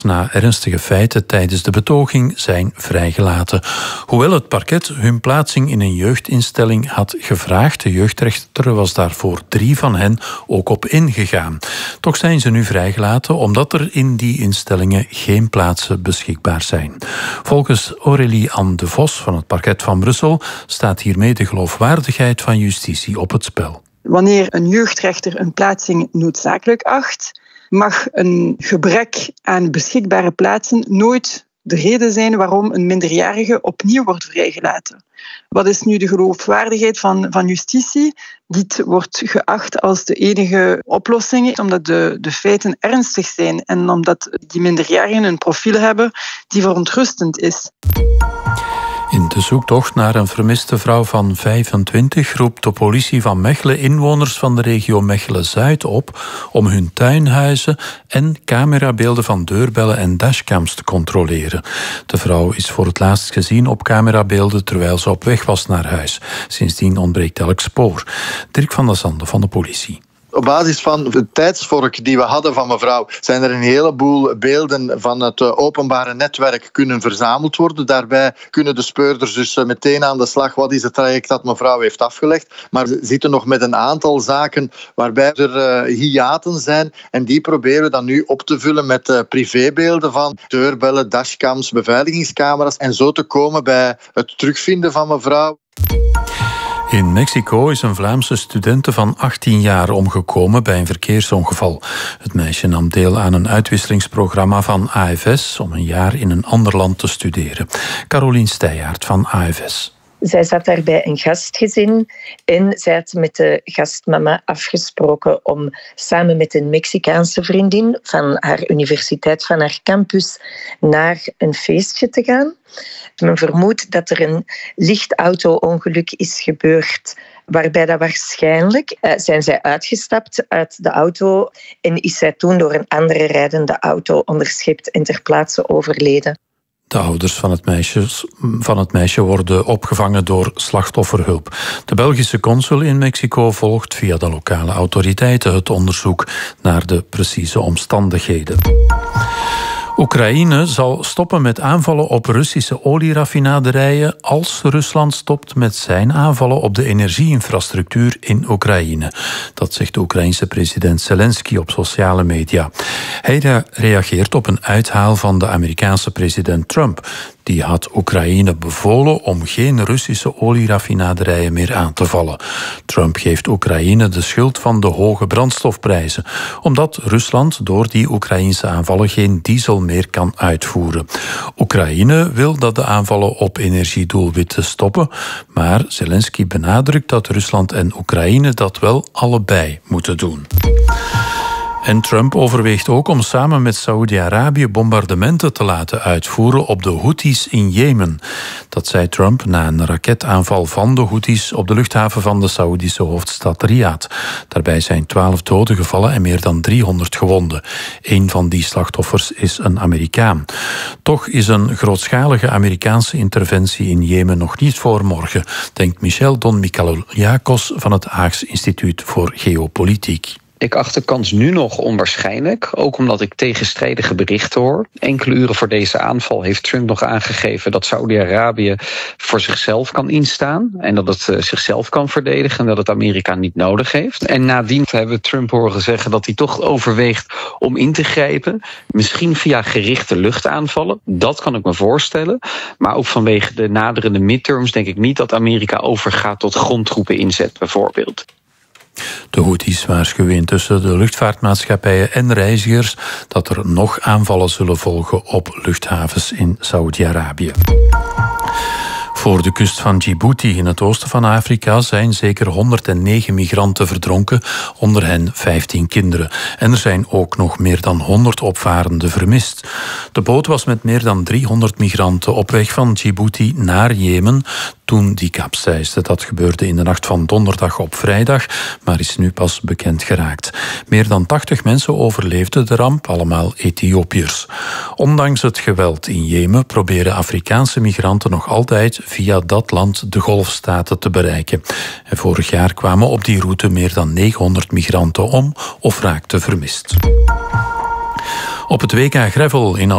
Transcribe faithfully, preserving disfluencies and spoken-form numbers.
na ernstige feiten tijdens de betoging zijn vrijgelaten. Hoewel het parket hun plaatsing in een jeugdinstelling had gevraagd, de jeugdrechter was daar voor drie van hen ook op ingegaan. Toch zijn ze nu vrijgelaten omdat er in die instellingen geen plaatsen beschikbaar zijn. Volgens Aurélie Anne de Vos van het parket van Brussel staat hiermee de geloofwaardigheid van justitie op het spel. Wanneer een jeugdrechter een plaatsing noodzakelijk acht, mag een gebrek aan beschikbare plaatsen nooit de reden zijn waarom een minderjarige opnieuw wordt vrijgelaten. Wat is nu de geloofwaardigheid van, van justitie? Dit wordt geacht als de enige oplossing, omdat de, de feiten ernstig zijn en omdat die minderjarigen een profiel hebben die verontrustend is. In de zoektocht naar een vermiste vrouw van vijfentwintig roept de politie van Mechelen inwoners van de regio Mechelen-Zuid op om hun tuinhuizen en camerabeelden van deurbellen en dashcams te controleren. De vrouw is voor het laatst gezien op camerabeelden terwijl ze op weg was naar huis. Sindsdien ontbreekt elk spoor. Dirk van der Zande van de politie. Op basis van de tijdsvork die we hadden van mevrouw zijn er een heleboel beelden van het openbare netwerk kunnen verzameld worden. Daarbij kunnen de speurders dus meteen aan de slag. Wat is het traject dat mevrouw heeft afgelegd? Maar we zitten nog met een aantal zaken waarbij er uh, hiaten zijn. En die proberen we dan nu op te vullen met uh, privébeelden van deurbellen, dashcams, beveiligingscamera's. En zo te komen bij het terugvinden van mevrouw. In Mexico is een Vlaamse studente van achttien jaar omgekomen bij een verkeersongeval. Het meisje nam deel aan een uitwisselingsprogramma van A F S om een jaar in een ander land te studeren. Carolien Steijaert van A F S. Zij zat daar bij een gastgezin en zij had met de gastmama afgesproken om samen met een Mexicaanse vriendin van haar universiteit, van haar campus, naar een feestje te gaan. Men vermoedt dat er een licht auto-ongeluk is gebeurd, waarbij dat waarschijnlijk uh, zijn zij uitgestapt uit de auto en is zij toen door een andere rijdende auto onderschept en ter plaatse overleden. De ouders van het, meisje, van het meisje worden opgevangen door slachtofferhulp. De Belgische consul in Mexico volgt via de lokale autoriteiten het onderzoek naar de precieze omstandigheden. Oekraïne zal stoppen met aanvallen op Russische olieraffinaderijen als Rusland stopt met zijn aanvallen op de energieinfrastructuur in Oekraïne. Dat zegt de Oekraïense president Zelensky op sociale media. Hij reageert op een uithaal van de Amerikaanse president Trump. Die had Oekraïne bevolen om geen Russische olieraffinaderijen meer aan te vallen. Trump geeft Oekraïne de schuld van de hoge brandstofprijzen, omdat Rusland door die Oekraïnse aanvallen geen diesel meer kan uitvoeren. Oekraïne wil dat de aanvallen op energiedoelwitten stoppen, maar Zelensky benadrukt dat Rusland en Oekraïne dat wel allebei moeten doen. En Trump overweegt ook om samen met Saoedi-Arabië bombardementen te laten uitvoeren op de Houthis in Jemen. Dat zei Trump na een raketaanval van de Houthis op de luchthaven van de Saoedische hoofdstad Riyadh. Daarbij zijn twaalf doden gevallen en meer dan driehonderd gewonden. Een van die slachtoffers is een Amerikaan. Toch is een grootschalige Amerikaanse interventie in Jemen nog niet voor morgen, denkt Michel Don Michaloliakos van het Haags Instituut voor Geopolitiek. Ik acht de kans nu nog onwaarschijnlijk, ook omdat ik tegenstrijdige berichten hoor. Enkele uren voor deze aanval heeft Trump nog aangegeven dat Saoedi-Arabië voor zichzelf kan instaan en dat het uh, zichzelf kan verdedigen en dat het Amerika niet nodig heeft. En nadien hebben we Trump horen zeggen dat hij toch overweegt om in te grijpen, misschien via gerichte luchtaanvallen. Dat kan ik me voorstellen, maar ook vanwege de naderende midterms denk ik niet dat Amerika overgaat tot grondtroepen inzet bijvoorbeeld. De Houthis waarschuwen intussen de luchtvaartmaatschappijen en reizigers dat er nog aanvallen zullen volgen op luchthavens in Saoedi-Arabië. Voor de kust van Djibouti in het oosten van Afrika zijn zeker honderdnegen migranten verdronken, onder hen vijftien kinderen. En er zijn ook nog meer dan honderd opvarenden vermist. De boot was met meer dan driehonderd migranten op weg van Djibouti naar Jemen toen die kapseisde. Dat gebeurde in de nacht van donderdag op vrijdag, maar is nu pas bekend geraakt. Meer dan tachtig mensen overleefden de ramp, allemaal Ethiopiërs. Ondanks het geweld in Jemen proberen Afrikaanse migranten nog altijd via dat land de golfstaten te bereiken. En vorig jaar kwamen op die route meer dan negenhonderd migranten om of raakten vermist. Op het W K Gravel in